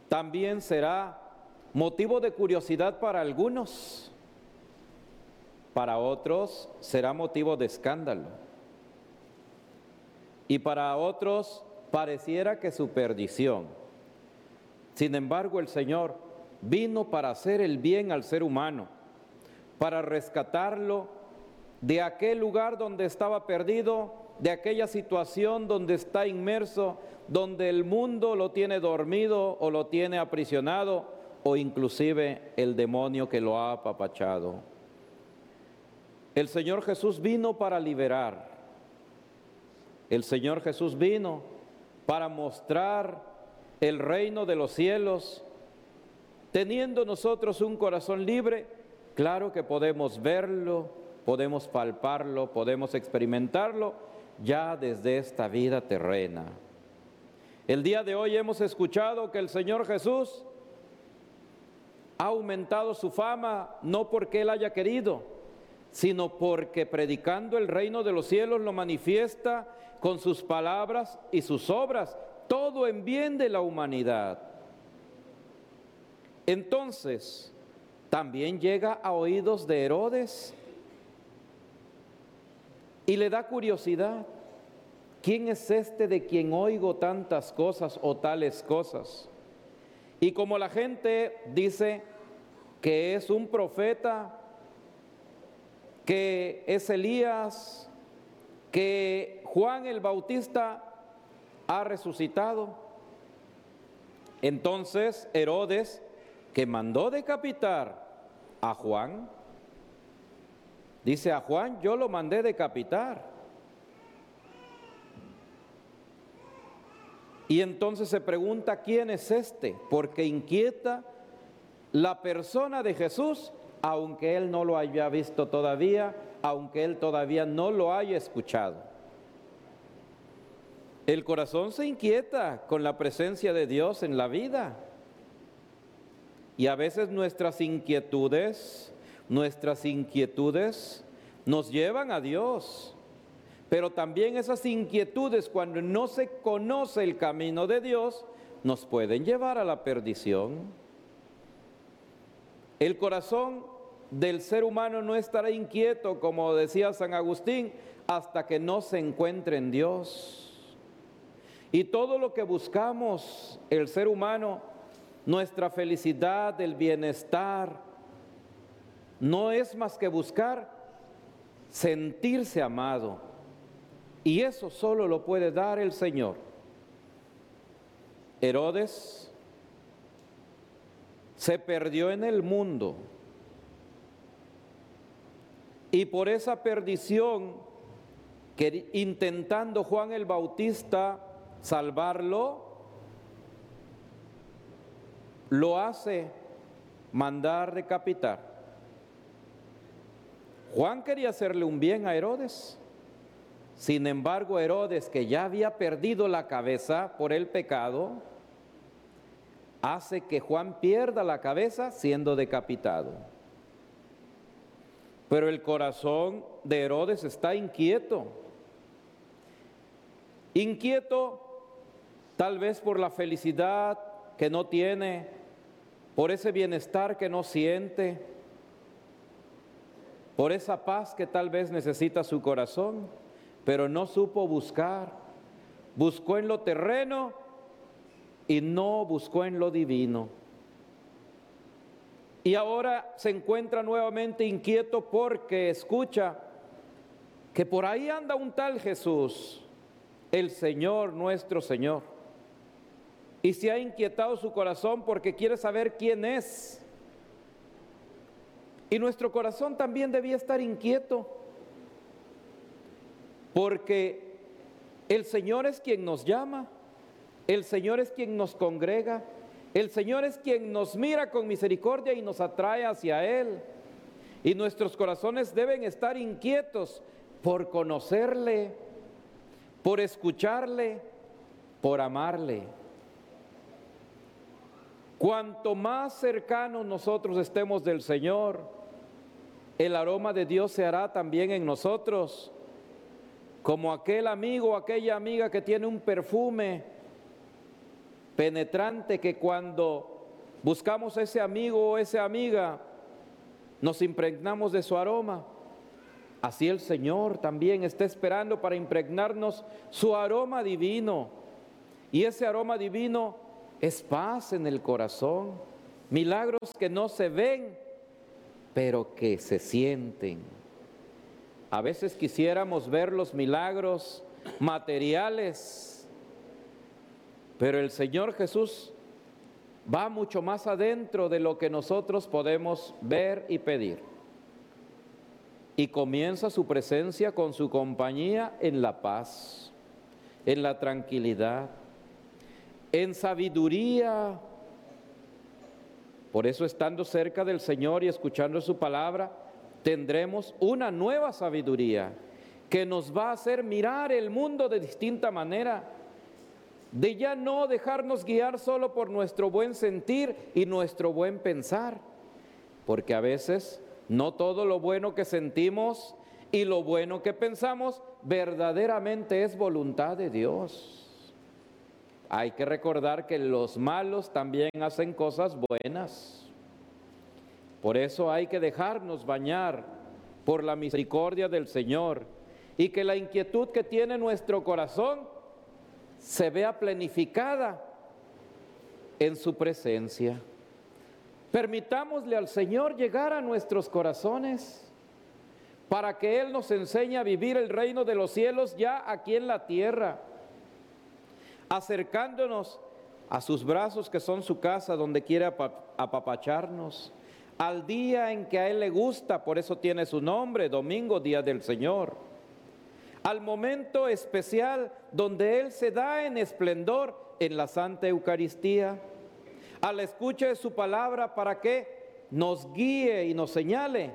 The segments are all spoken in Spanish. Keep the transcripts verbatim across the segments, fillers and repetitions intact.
también será motivo de curiosidad para algunos, para otros será motivo de escándalo, y para otros pareciera que su perdición. Sin embargo, el Señor vino para hacer el bien al ser humano, para rescatarlo de aquel lugar donde estaba perdido, de aquella situación donde está inmerso, donde el mundo lo tiene dormido o lo tiene aprisionado, o inclusive el demonio que lo ha apapachado. El Señor Jesús vino para liberar. El Señor Jesús vino para mostrar el reino de los cielos. Teniendo nosotros un corazón libre, claro que podemos verlo, podemos palparlo, podemos experimentarlo ya desde esta vida terrena. El día de hoy hemos escuchado que el Señor Jesús ha aumentado su fama no porque Él haya querido, sino porque predicando el reino de los cielos lo manifiesta con sus palabras y sus obras, todo en bien de la humanidad. Entonces, también llega a oídos de Herodes y le da curiosidad. ¿Quién es este de quien oigo tantas cosas o tales cosas? Y como la gente dice que es un profeta, que es Elías, que Juan el Bautista ha resucitado, entonces Herodes, que mandó decapitar a Juan, dice: a Juan yo lo mandé decapitar. Y entonces se pregunta: ¿quién es este? Porque inquieta la persona de Jesús, aunque él no lo haya visto todavía, aunque él todavía no lo haya escuchado. El corazón se inquieta con la presencia de Dios en la vida. Y a veces nuestras inquietudes, nuestras inquietudes nos llevan a Dios. Pero también esas inquietudes, cuando no se conoce el camino de Dios, nos pueden llevar a la perdición. El corazón del ser humano no estará inquieto, como decía San Agustín, hasta que no se encuentre en Dios. Y todo lo que buscamos, el ser humano, nuestra felicidad, el bienestar, no es más que buscar sentirse amado. Y eso solo lo puede dar el Señor. Herodes se perdió en el mundo. Y por esa perdición, que intentando Juan el Bautista salvarlo, lo hace mandar decapitar. Juan quería hacerle un bien a Herodes. Sin embargo, Herodes, que ya había perdido la cabeza por el pecado, hace que Juan pierda la cabeza siendo decapitado. Pero el corazón de Herodes está inquieto. Inquieto tal vez por la felicidad que no tiene, por ese bienestar que no siente, por esa paz que tal vez necesita su corazón, pero no supo buscar. Buscó en lo terreno y no buscó en lo divino. Y ahora se encuentra nuevamente inquieto porque escucha que por ahí anda un tal Jesús, el Señor, nuestro Señor. Y se ha inquietado su corazón porque quiere saber quién es. Y nuestro corazón también debía estar inquieto, porque el Señor es quien nos llama, el Señor es quien nos congrega, el Señor es quien nos mira con misericordia y nos atrae hacia Él. Y nuestros corazones deben estar inquietos por conocerle, por escucharle, por amarle. Cuanto más cercanos nosotros estemos del Señor, el aroma de Dios se hará también en nosotros, como aquel amigo o aquella amiga que tiene un perfume penetrante, que cuando buscamos a ese amigo o esa amiga, nos impregnamos de su aroma. Así el Señor también está esperando para impregnarnos su aroma divino. Y ese aroma divino es paz en el corazón, milagros que no se ven, pero que se sienten. A veces quisiéramos ver los milagros materiales, pero el Señor Jesús va mucho más adentro de lo que nosotros podemos ver y pedir. Y comienza su presencia con su compañía en la paz, en la tranquilidad, en sabiduría. Por eso, estando cerca del Señor y escuchando su palabra, tendremos una nueva sabiduría que nos va a hacer mirar el mundo de distinta manera, de ya no dejarnos guiar solo por nuestro buen sentir y nuestro buen pensar, porque a veces no todo lo bueno que sentimos y lo bueno que pensamos verdaderamente es voluntad de Dios. Hay que recordar que los malos también hacen cosas buenas. Por eso hay que dejarnos bañar por la misericordia del Señor y que la inquietud que tiene nuestro corazón se vea planificada en su presencia. Permitámosle al Señor llegar a nuestros corazones para que Él nos enseñe a vivir el reino de los cielos ya aquí en la tierra, acercándonos a sus brazos que son su casa, donde quiere apapacharnos, al día en que a Él le gusta, por eso tiene su nombre, domingo, día del Señor, al momento especial donde Él se da en esplendor en la Santa Eucaristía, a la escucha de su palabra para que nos guíe y nos señale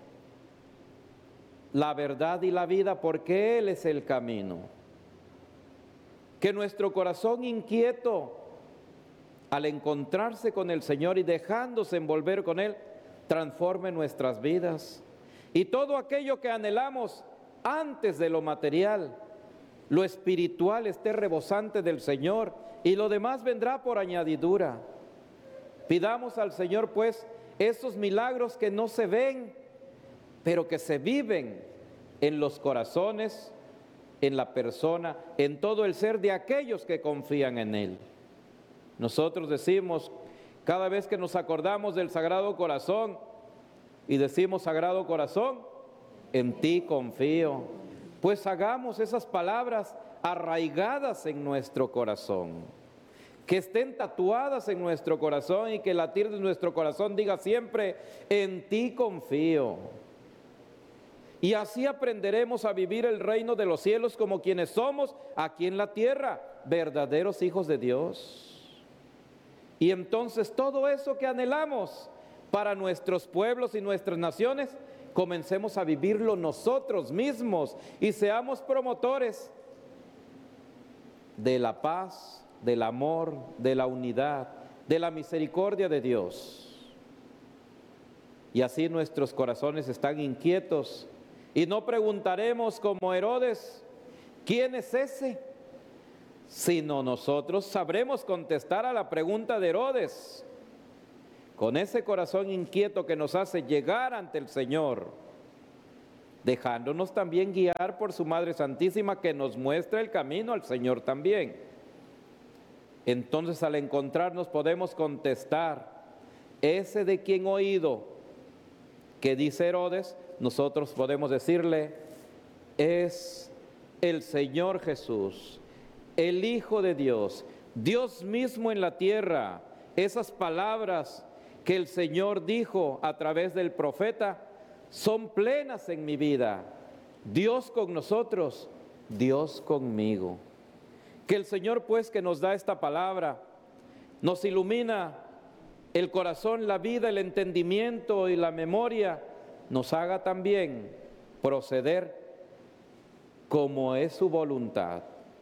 la verdad y la vida, porque Él es el camino. Que nuestro corazón inquieto, al encontrarse con el Señor y dejándose envolver con Él, transforme nuestras vidas. Y todo aquello que anhelamos antes de lo material, lo espiritual, esté rebosante del Señor, y lo demás vendrá por añadidura. Pidamos al Señor, pues, esos milagros que no se ven, pero que se viven en los corazones, en la persona, en todo el ser de aquellos que confían en Él. Nosotros decimos, cada vez que nos acordamos del Sagrado Corazón, y decimos: Sagrado Corazón, en ti confío. Pues hagamos esas palabras arraigadas en nuestro corazón, que estén tatuadas en nuestro corazón, y que el latir de nuestro corazón diga siempre: en ti confío. Y así aprenderemos a vivir el reino de los cielos como quienes somos aquí en la tierra, verdaderos hijos de Dios. Y entonces todo eso que anhelamos para nuestros pueblos y nuestras naciones, comencemos a vivirlo nosotros mismos y seamos promotores de la paz, del amor, de la unidad, de la misericordia de Dios. Y así nuestros corazones están inquietos y no preguntaremos como Herodes: ¿quién es ese? Sino nosotros sabremos contestar a la pregunta de Herodes, con ese corazón inquieto que nos hace llegar ante el Señor, dejándonos también guiar por su Madre Santísima, que nos muestra el camino al Señor también. Entonces, al encontrarnos, podemos contestar: ese de quien oído que dice Herodes, nosotros podemos decirle: es el Señor Jesús, el Hijo de Dios, Dios mismo en la tierra. Esas palabras que el Señor dijo a través del profeta son plenas en mi vida. Dios con nosotros, Dios conmigo. Que el Señor, pues, que nos da esta palabra, nos ilumina el corazón, la vida, el entendimiento y la memoria, nos haga también proceder como es su voluntad.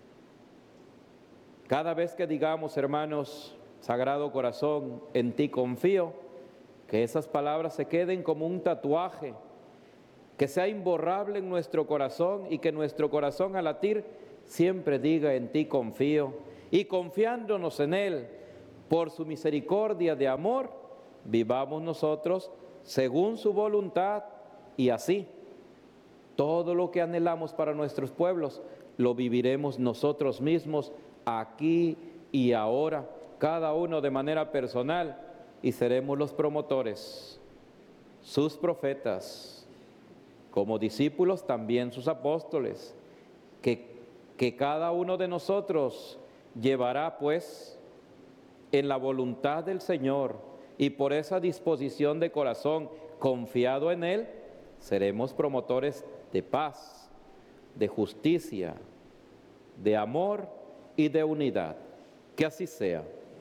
Cada vez que digamos: hermanos, Sagrado Corazón, en ti confío, que esas palabras se queden como un tatuaje, que sea imborrable en nuestro corazón, y que nuestro corazón al latir siempre diga: en ti confío, y confiándonos en Él por su misericordia de amor, vivamos nosotros según su voluntad y así todo lo que anhelamos para nuestros pueblos lo viviremos nosotros mismos aquí y ahora, cada uno de manera personal, y seremos los promotores, sus profetas, como discípulos también sus apóstoles, que, que cada uno de nosotros llevará pues en la voluntad del Señor y por esa disposición de corazón confiado en Él, seremos promotores de paz, de justicia, de amor y de unidad. Que así sea.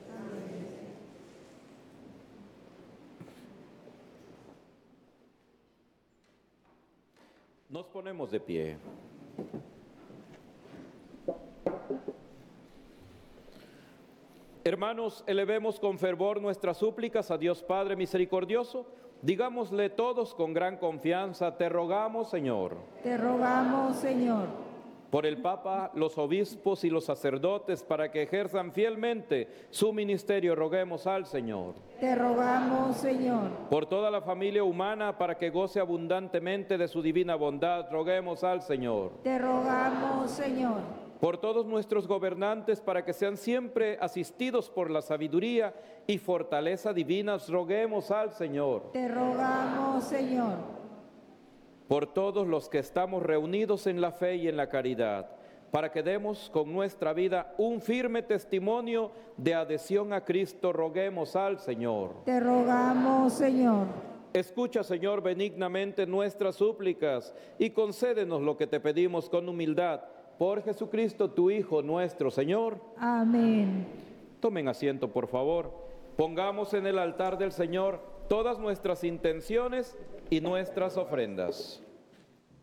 Nos ponemos de pie. Hermanos, elevemos con fervor nuestras súplicas a Dios Padre misericordioso. Digámosle todos con gran confianza: te rogamos, Señor. Te rogamos, Señor. Por el Papa, los obispos y los sacerdotes, para que ejerzan fielmente su ministerio, roguemos al Señor. Te rogamos, Señor. Por toda la familia humana, para que goce abundantemente de su divina bondad, roguemos al Señor. Te rogamos, Señor. Por todos nuestros gobernantes, para que sean siempre asistidos por la sabiduría y fortaleza divinas, roguemos al Señor. Te rogamos, Señor. Por todos los que estamos reunidos en la fe y en la caridad, para que demos con nuestra vida un firme testimonio de adhesión a Cristo, roguemos al Señor. Te rogamos, Señor. Escucha, Señor, benignamente nuestras súplicas y concédenos lo que te pedimos con humildad. Por Jesucristo, tu Hijo nuestro, Señor. Amén. Tomen asiento, por favor. Pongamos en el altar del Señor todas nuestras intenciones y nuestras ofrendas.